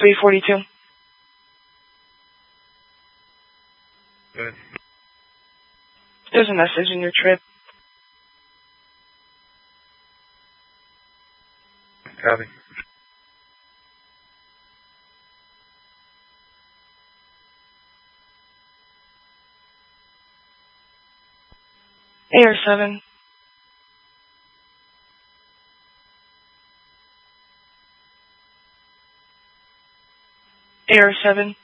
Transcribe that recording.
342. Good. There's a message in your trip. Copy. AR7. AR7.